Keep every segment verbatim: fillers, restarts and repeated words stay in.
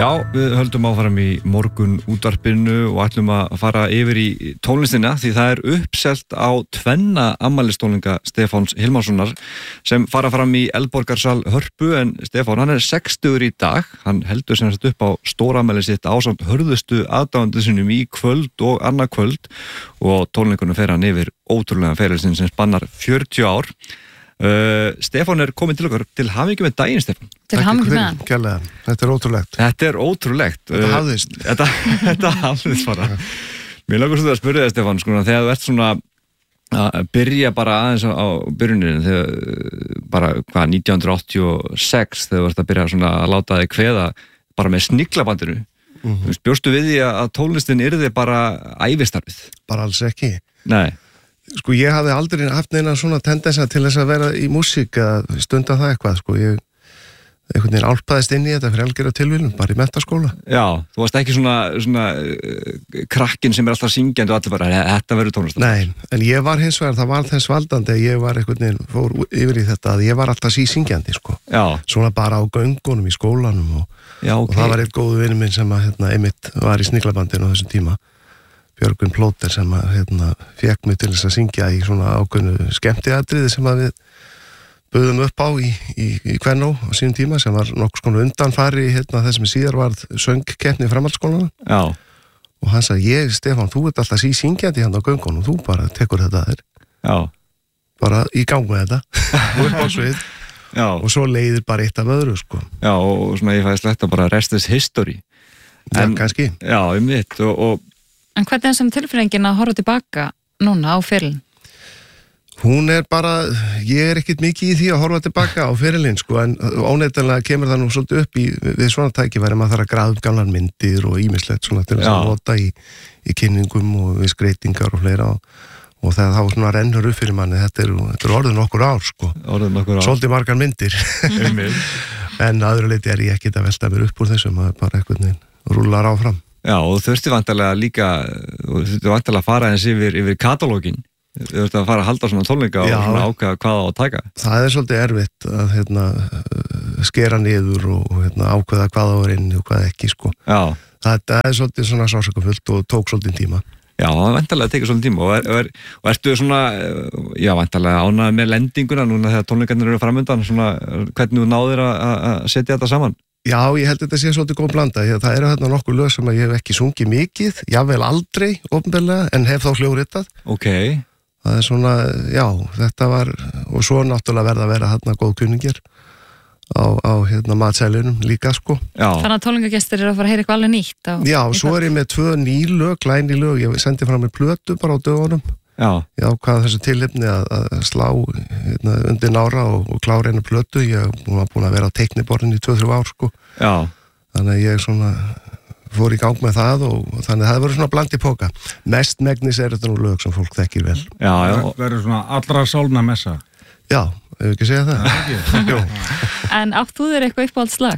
Já, við höldum áfram í morgun útvarpinu og ætlum að fara yfir í tónlistina því það er uppselt á tvenna afmælistónleika Stefáns Hilmarssonar sem fara fram í Eldborgarsal Hörpu en Stefán, hann er sextugur í dag, hann heldur sem sagt upp á stórafmæli sitt ásamt hörðustu aðdáendur sínum í kvöld og annað kvöld og tónleikunum fer hann yfir ótrúlega ferilsinn sem spannar fjörutíu ár. Uh, Stefán er komin til okkar til hamingju með daginn, Stefán. Til hamingju með hann. Kærlega, þetta er ótrúlegt. Þetta er ótrúlegt. Þetta hafðist. Þetta, þetta hafðist bara. Mér langar svo að spyrja þig, Stefán, sko, þegar þú ert svona að byrja bara aðeins á byrjuninu, þegar bara, hvað, nítján hundruð áttatíu og sex, þegar þú ert að byrja svona að láta þig kveða bara með sniglabandinu. Mm -hmm. Bjóstu við því að tónlistin yrði bara ævistarfið? Bara alls ekki. Nei. Sko ég hafði aldrei haft neina svona tendensa til þess að vera í músík að stunda það eitthvað, sko ég einhvern veginn álpaðist inn í þetta fyrir algjörða tilvílun, bara í menntaskóla. Já, þú varst ekki svona, svona uh, krakkin sem er alltaf syngjandi og allir bara, þetta verður tónlist. Nei, en ég var hins vegar, það var þess valdandi að ég var einhvern veginn, fór yfir í þetta að ég var alltaf sísyngjandi, sko. Já. Svona bara á göngunum í skólanum og, Já, okay. og það var einn góðu vinur minn sem að, hérna, einmitt var í sniglabandinu á þessum tíma. Björgun Plóter sem að hérna, fekk mig til þess að syngja í svona ákveðnu skemmtiatriði sem að við buðum upp á í, í, í Kvennó á sínum tíma sem var nokkuð skonu undanfari hérna, þess sem síðar var söngkeppni í framhaldsskólanum. Já. Og hann sagði, ég, Stefán, þú ert alltaf sí syngjandi hann á göngunum, þú bara tekur þetta þér. Já. Bara í gang með þetta og upp á svið. Já. Og svo leiðir bara eitt af öðru, sko. Já, og svona ég fæði sletta bara rest is history. Já, en, kannski. Já, um mitt og, og En hvernig er sem tilfinningin að horfa tilbaka núna á ferilinn? Hún er bara, ég er ekkert mikið í því að horfa tilbaka á ferilinn, sko, en óneitanlega kemur það nú svolítið upp í, við svona tækifæri, maður þarf að grafa upp gamlar myndir og ýmislegt svona til þess að nota í, í kynningum og við skreitingar og fleira og, og það þá svona rennur upp fyrir manni, þetta er, þetta er orðin okkur ár, sko. Orðin okkur ár. Svolítið margar myndir. En aðra leiti er ég ekkert að velta mér upp úr þessu, maður bara einhvern veginn rúllar áfram. Já, og þú þurfti vantarlega líka, þú þurfti vantarlega að fara eins yfir, yfir katalógin. Þú þurfti að fara að halda svona tónleika og svona ákveða hvað á að taka. Það er svolítið erfitt að hérna, skera niður og hérna, ákveða hvað á er inn og hvað ekki, sko. Já. Það er svolítið svona sásökafullt og tók svolítið tíma. Já, það vantarlega tekið svolítið tíma og, er, og, er, og ertu svona, já, vantarlega ánægð með lendinguna núna þegar tónleikarnir eru framöndan, svona hvernig þú náðir að setja þetta saman? Já, ég held að þetta sé svolítið góð blanda. Það eru hérna nokkuð lög sem ég hef ekki sungið mikið, jável aldrei, ofnbeglega, en hef þá hljóðritað. Ok. Það er svona, já, þetta var, og svo náttúrulega verða að vera hérna góð kunningir á, á hérna matsælunum líka, sko. Já. Þannig að tónleikagestir eru að fara að heyra eitthvað alveg nýtt á. Já, svo er ég með tvö ný lög, glæni lög, ég sendi frá mér plötu bara á dögunum. Já. Já, hvað þessu tilefni að, að slá hérna, undir nára og, og klára einu plötu. Ég var búin að vera á teikniborðinu í tvö til þrjú ár, sko. Já. Þannig að ég svona fór í gang með það og, og þannig að það verður svona bland í póka. Mest megnis er þetta nú lög sem fólk þekkir vel. Já, já. Það verður svona allra sálna messa. Já, ef ekki segja það. Já, en átt þú þér eitthvað uppáhaldslag?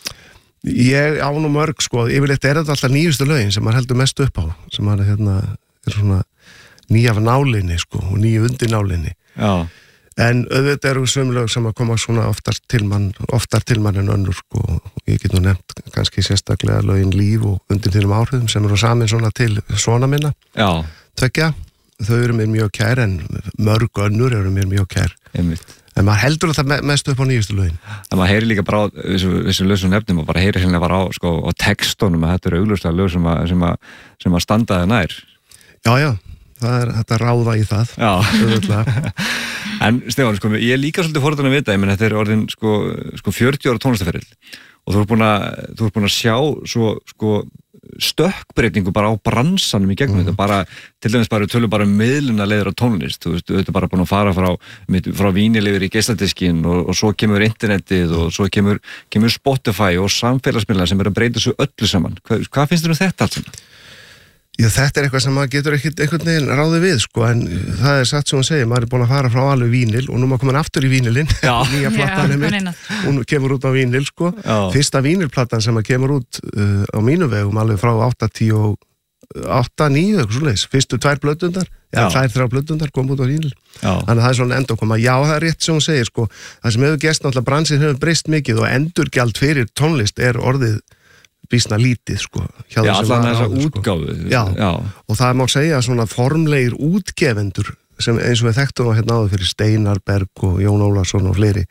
Ég á nú mörg, sko. Yfirleitt er þetta alltaf nýjustu lögin sem maður heldur mest upp á. Sem maður hérna, er svona nýja af nálinni, sko, og nýju undir nálinni. Já. En auðvitað eru sömulög sem að koma svona oftar til mann, oftar til mann en önnur, sko, og ég get nú nefnt kannski sérstaklega lögin Líf og Undir þínum áhrifum sem eru samin svona til svona minna. Já. Tveggja, þau eru mér mjög kær en mörg önnur eru mér mjög kær. Einmitt. En maður heldur þetta mest upp á nýjustu lögin. En maður heyri líka bara á þessu lög sem nefnum og bara heyri hérna bara á, sko, á textunum að þetta eru augljóslega lög sem að, sem að, sem að standa það nær. Já, já. Það er þetta ráða í það. Já. En Stefán, sko, ég er líka svolítið forðan að vita, ég menn þetta er orðin sko, sko fjörutíu ára tónlistaferil og þú ert búin að, þú ert búin að sjá svo, sko, stökkbreytingu bara á bransanum í gegnum mm. þetta, bara, til dæmis bara, tölum bara um miðluna leiður á tónlist, þú veist, þú ert bara búin að fara frá, frá vínil yfir í geisladiskinn og, og svo kemur internetið og svo kemur, kemur Spotify og samfélagsmiðlar sem er að breyta svo öllu saman. Hva, hvað finnst þér um þetta alls? Já, þetta er eitthvað sem maður getur ekkert einhvern veginn ráði við, sko, en það er satt sem hún segir, maður er búin að fara frá alveg vínil og nú maður komin aftur í vínilinn, nýja plattan er mitt, hún kemur út á vínil, sko. Já. Fyrsta vínilplattan sem kemur út uh, á mínu vegum alveg frá áttatíu og átta, níu, eitthvað svoleiðis, fyrstu tvær blöddundar, já, tvær, þrjár blöddundar kom út á vínil. Já. Þannig að það er svona endurkoma. Já, það er rétt sem hún segir, sko, það sem hefur gerst náttúrulega bransin hefur breyst mikið og endurgjald fyrir tónlist er orðið býsna lítið sko. Já, allan þessa útgáfu. Sko. Já. Já, og það má segja svona formlegir útgefendur sem eins og við þekktum á hérna áður fyrir Steinar Berg og Jón Ólafsson og fleiri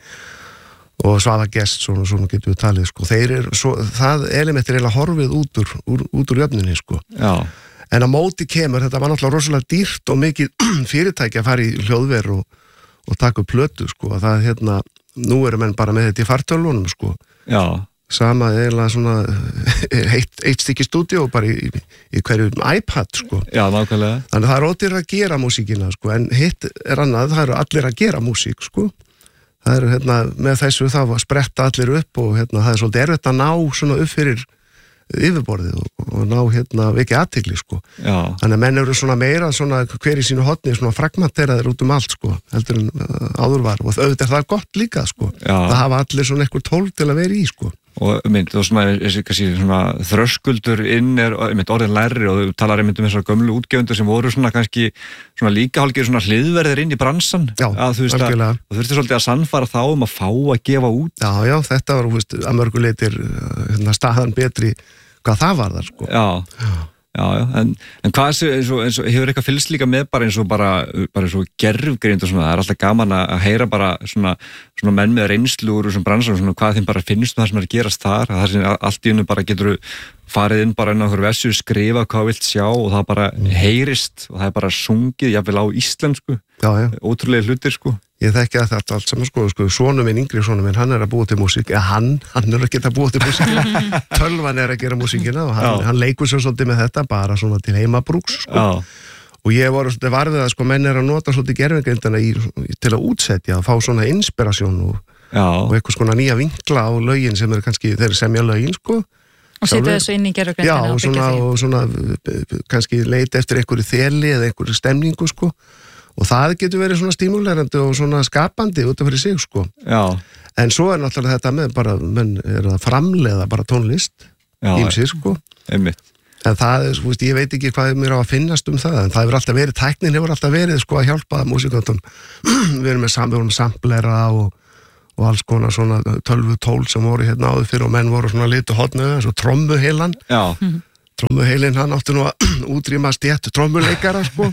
og Svavar Gestsson og svona getur við talið sko. Þeir eru, svo, það element er eiginlega horfið út úr, úr, út úr jöfninni sko. Já. En á móti kemur, þetta var náttúrulega rosalega dýrt og mikið fyrirtæki að fara í hljóðver og, og taka upp plötu sko. Það hérna, nú eru menn bara með þetta í fartölvunum sko. Já. Sama eiginlega svona eitt, eitt stykki stúdíó bara í, í hverju iPad sko. Já, nákvæmlega. Þannig það er ódýr að gera músíkina sko, en hitt er annað, það eru allir að gera músík sko. Það eru hérna, með þessu þá að spretta allir upp og hérna, það er svolítið erfitt að ná svona upp fyrir yfirborðið og, og ná hérna ekki athygli sko. Já. Þannig að menn eru svona meira svona hver í sínu hotni svona fragmenteraðir út um allt sko, heldur en uh, áður var og auðvitað er það gott líka sko. Já. Það hafa allir svona einhver tól til að vera í sko. Og mynd, og svona, kannski, svona þröskuldur inn er mynd, orðin lærri og þú talar einmitt um þessar gömlu útgefundur sem voru svona kannski svona líka hálfgeir svona hliðverðir inn í bransan. Já, að þú veist að þú þurftir svolítið að sannfara þá um að fá að gefa út. Já, já, þetta var veist, að mörguleitir hérna, staðan betri hvað það var þar sko. Já, já. Já, já, en, en hvað er eins og, eins og hefur eitthvað fylgst líka með bara eins og bara, bara eins og gerfgreind og svona, það er alltaf gaman að heyra bara svona, svona menn með reynslu úr þessum bransanum, svona hvað þeim bara finnst það sem er að gerast þar, það sem allt í unnu bara getur farið inn bara inn á einhverju vessu, skrifa hvað vilt sjá og það bara heyrist og það er bara sungið, jafnvel á íslensku, já, já. Ótrúlega hlutir sko. Ég þekki að þetta allt saman sko, sko, sonu minn, yngri sonu minn, hann er að búa til músík, eða hann, hann er að geta búa til músíkina, tölvan er að gera músíkina og hann, hann leikur svo svolítið með þetta, bara svona til heimabrúks sko. Já. Og ég var svolítið varfið að sko, menn er að nota svolítið gerfingrindana í, til að útsetja, að fá svona inspirasjón og, og eitthvað svona nýja vinkla á lögin sem er kannski, þeir semja lögin sko. Og setja þessu inn í gerfingrindana og byggja því. Já, og svona, og svona kannski leita eftir einhverju þeli eða einhverju stemningu sko. Og það getur verið svona stímulerandi og svona skapandi út af fyrir sig, sko. Já. En svo er náttúrulega þetta með bara, menn er að framleiða bara tónlist, ímsir, sko. Einmitt. En það er, þú veist, ég veit ekki hvað mér á að finnast um það, en það hefur alltaf verið, tæknin hefur alltaf verið, sko, að hjálpa músikantum. Við erum með sam, við erum með samplera og, og alls konar svona tölvu tól sem voru hérna áður fyrir og menn voru svona litu hotnu, eins og trommuheilan. Já. Trommuheilin, hann átti nú að útrýma stétt trommuleikara, sko.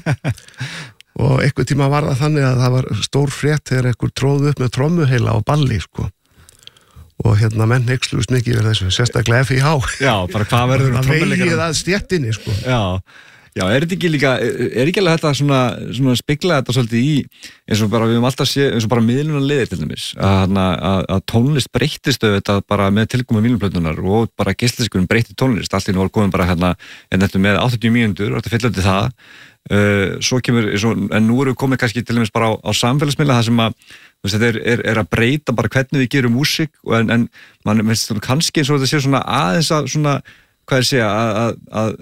Og einhver tíma var það þannig að það var stór frétt þegar einhver tróð upp með trommuheila á balli, sko. Og hérna menn hneykslust mikið verið þessu, sérstaklega F I H. Já, bara hvað verður um trommuleikara? Það vegið að stéttinni, sko. Já, já, er þetta ekki líka, er ekki alveg þetta svona, svona spegla þetta svolítið í, eins og bara við höfum alltaf séð, eins og bara miðlunar leiðir til dæmis, að, að, að tónlist breyttist auðvitað bara með tilkomu miðlunarplötunar og bara geisladiskurinn breytti tónlist, allt í nú var komin bara hérna, hérna með áttatíu mínútur, þetta fyllandi það. Uh, svo kemur, svo, en nú eru við komið kannski til dæmis bara á, á samfélagsmiðla það sem að veist, þetta er, er, er að breyta bara hvernig við gerum músík en, en mann veist kannski eins og þetta sé svona aðeins að svona, hvað er að segja að, að,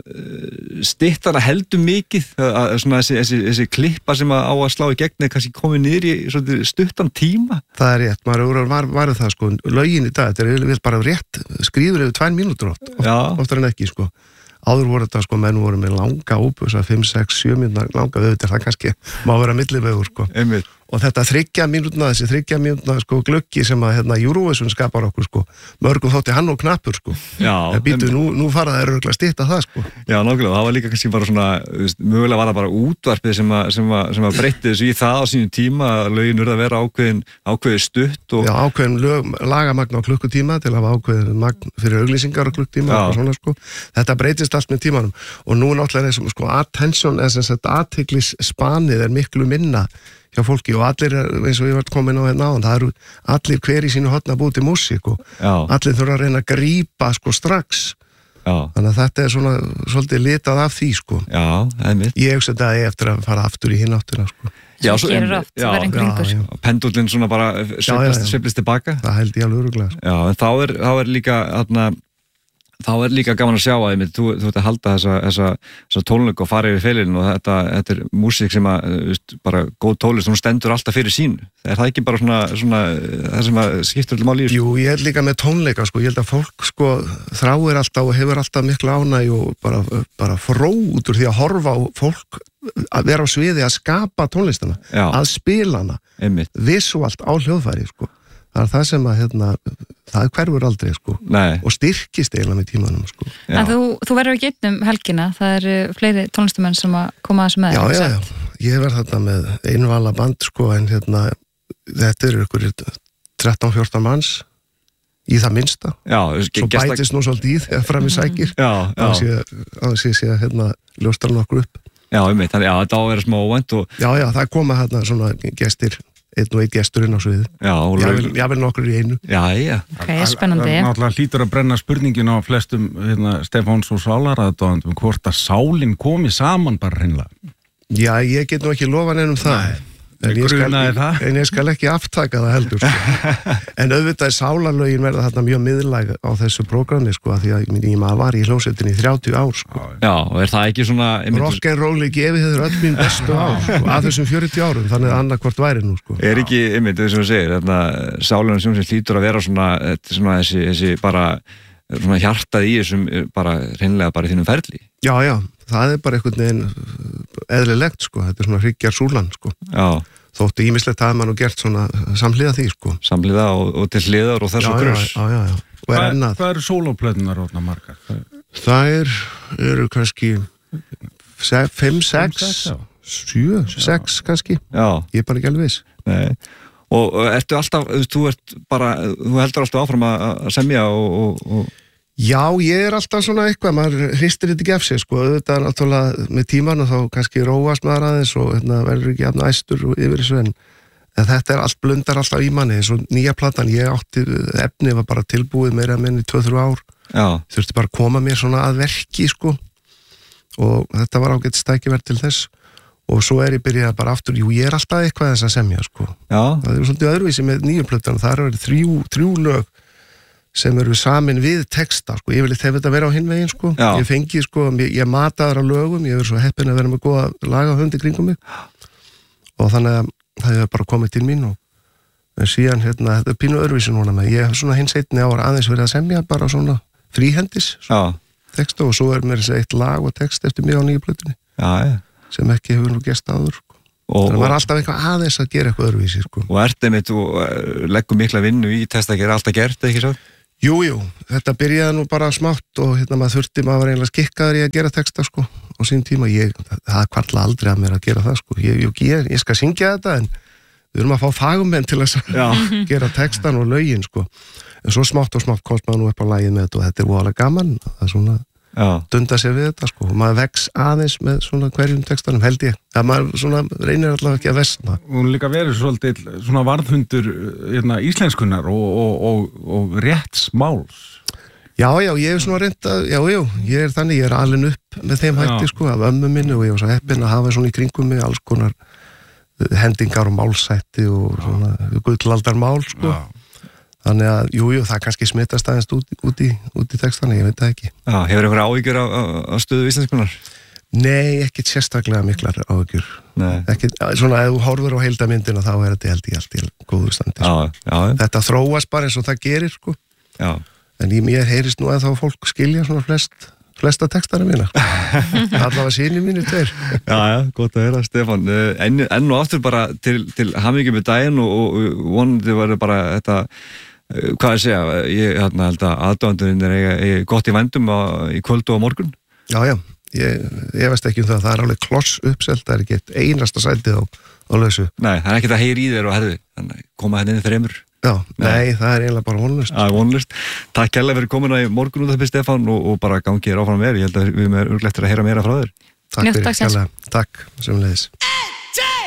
að styttana heldur mikið að svona þessi, þessi, þessi klippa sem að á að slá í gegn er kannski komið niður í svona stuttan tíma. Það er rétt, maður var, var það sko, lögin í dag, þetta er vel bara rétt skrifur yfir tvær mínútur oft, oft oftar en ekki sko. Áður voru þetta sko, menn voru með langa óbusa, fimm, sex, sjö mínúna langa auðvitað, það kannski má vera millivegur sko. Einmitt. Og þetta þriggja mínútna, þessi þriggja mínútna sko glöggi sem að hérna Eurovision skapar okkur sko, mörgum þótti hann og knappur sko. Já. En býtu, nú, nú fara það öruglega að stytta það sko. Já, nákvæmlega, það var líka kannski bara svona, veist, mögulega var það bara útvarpið sem að, sem að, sem að breytti þessu í það á sínum tíma að lögin verða að vera ákveðin, ákveðin stutt og... Já, ákveðin lög, lagamagn á klukkutíma til að hafa ákveðin magn fyrir auglýsingar á klukkutíma og svona sko. Þetta breytist allt með tímanum og nú náttúrulega er sko attention, athyglispanið er miklu minna hjá fólki og allir, eins og ég var komin á hérna áðan, það eru allir hver í sínu hotna búið til músík og já. Allir þurfa að reyna að grípa sko strax. Já. Þannig að þetta er svona svolítið litað af því sko. Já, það er mitt. Ég hugsa þetta eftir að fara aftur í hinn áttina sko. Já, svo gerir oft, það verður einhver yngur. Pendullin svona bara sveiflist tilbaka. Það held ég alveg örugglega. Já, en þá er, þá er líka þarna þá er líka gaman að sjá að einmitt, þú, þú ert að halda þessa, þessa, þessa tónleika og fara yfir feilin og þetta, þetta er músík sem að, veist, bara góð tónlist, hún stendur alltaf fyrir sín. Er það ekki bara svona, svona það sem að skiptur alltaf máli í? Jú, ég held líka með tónleika, sko, ég held að fólk sko þráir alltaf og hefur alltaf mikla ánægju og bara, bara fró út úr því að horfa á fólk að vera á sviði að skapa tónlistina, já. Að spila hana, visuált á hljóðfæri, sko. það er það sem að hérna, það hverfur aldrei sko Nei. og styrkist eiginlega með tímanum sko. En þú, þú verður ekki einn um helgina, það eru fleiri tónlistumenn sem að koma að þessu með Já, já, já, ég verð þarna með einvala band sko en hérna þetta eru ykkur þrettán fjórtán manns í það minnsta já, svo gesta... bætist nú svolítið í þegar fram í sækir já, já. að sé sé að hérna ljóstar nokkur upp Já, um mitt, þannig að þetta á að vera smá óvænt og... Já, já, það koma hérna svona gestir einn og einn gesturinn á sviði Já, og lög... Já, vel nokkur í einu Já, já Ok, spennandi Það er náttúrulega hlýtur að brenna spurningin á flestum hérna, Stefáns og Sálaræðadóðandum hvort að sálinn komi saman bara hreinlega Já, ég get nú ekki lofa neinum það en ég, skal, en ég skal ekki aftaka það heldur sko. En auðvitað er sálarlögin verða þarna mjög miðlæg á þessu prógrami sko, því að ég maður var í hljómsveitinni í þrjátíu ár sko. Já, og er það ekki svona rock'n'rolli gefið þeir öll mín bestu ár sko, að þessum fjörutíu árum, þannig að annarkvort væri nú sko. Er ekki, einmitt, þess að segir sálarlögin sem hlýtur að vera svona, svona þessi, þessi bara svona hjartað í þessum bara hreinlega bara í þínum ferli Já, já, það er bara einhvern veginn eðlilegt sko, þetta er svona hryggjar súlan sko. Já Þóttu ímislegt að maður nú gert svona samhliða því sko. Samhliða og, og til hliðar og þessu grus. Já, já, já. Hvað er, er sólóplötunar orðna margar? Það er, eru kannski fimm, sex, sjö, sex kannski. Já. Ég er bara ekki alveg viss. Nei. Og ertu alltaf, þú ert bara, þú heldur alltaf áfram að semja og... og, og... Já, ég er alltaf svona eitthvað, maður hristir þetta ekki af sig, sko, auðvitað er náttúrulega með tíman og þá kannski róast maður aðeins og hérna, verður ekki jafn æstur og yfir þessu en, en þetta er allt blundar alltaf í manni, eins og nýja platan, ég átti, efni var bara tilbúið meira að minni tvö þrjú ár, Já. Þurfti bara að koma mér svona að verki, sko, og þetta var ágætt stækivert til þess og svo er ég byrjað bara aftur, jú, ég er alltaf eitthvað þess að semja, sko, Já. Það er svolítið öðruvísi með nýju plötuna, það eru þrjú, þrjú lög sem eru samin við texta, sko, ég vil eitthvað þetta vera á hinn veginn, sko, Já. Ég fengi, sko, ég, ég mataður á lögum, ég verið svo heppin að vera með góða lagahönd í kringum mig og þannig að það hefur bara komið til mín og en síðan, hérna, þetta er pínu öðruvísi núna með, ég hef svona hins einni ára aðeins verið að semja bara svona fríhendis svona texta og svo er mér þessi eitt lag og text eftir mig á nýju plötunni Já, ja. sem ekki hefur nú gest áður, sko. Og, þannig að maður er alltaf eitthvað aðeins að gera eitthvað öðruvísi, sko. Og ert einmitt og leggur mikla vinnu í testa að gera alltaf gert, ekki svo? Jú, jú, þetta byrjaði nú bara smátt og hérna maður þurfti, maður var einlega skikkaður í að gera texta, sko, á sín tíma, ég, það kvartla aldrei að mér að gera það, sko, ég, ég, ég skal syngja þetta, en við erum að fá fagumenn til að gera textan og lögin, sko, en svo smátt og smátt komst maður nú upp á lagið með þetta og þetta er voðalega gaman, það er svona, Já. Dunda sér við þetta, sko, og maður vex aðeins með svona hverjum textanum, held ég, það maður svona reynir allavega ekki að vesna. Hún líka verið svolítið svona varðhundur hérna, íslenskunnar og, og, og, og rétts máls. Já, já, ég er svona reynd að, já, já, ég er þannig, ég er alin upp með þeim hætti, já. Sko, af ömmu minni og ég var svo heppinn að hafa svona í kringum mig alls konar hendingar og málsætti og svona gullaldar mál, sko. Já. Þannig að, jú, jú, það kannski smittast aðeins út, út, í, út í textana, ég veit það ekki. Já, hefur einhverja áhyggjur á, á stöðu íslenskunar? Nei, ekkert sérstaklega miklar áhyggjur. Nei. Ekkert, svona, ef þú horfur á heildamyndina, þá er þetta held í allt í góðu standi. Já, já. Þetta þróast bara eins og það gerir, sko. Já. En í mér heyrist nú að þá fólk skilja svona flest, flesta textana mína. Allavega síni mínu tveir. Já, já, gott að heyra, Stefán. Enn, enn og aftur bara til, til hamingju með daginn og, og vonandi verður bara þetta hvað ég segja, ég hérna, held að aðdáendurinn er eiga, eiga gott í vændum á, í kvöldu og morgun. Já, já, ég, ég veist ekki um það, það er alveg kloss uppselt, það er ekki eitt einasta sætið á, á lausu. Nei, það er ekki að heyri í þér og herðu, þannig koma hérna inn þreymur. Já, nei, nei, það er eiginlega bara vonlust. Það er vonlust. Takk kærlega fyrir komuna í morgun út af því, Stefán, og, og bara gangið þér áfram með, ég held að við erum örglegt að heyra meira frá þér. Takk fyrir, kærlega. Takk, sem leiðis.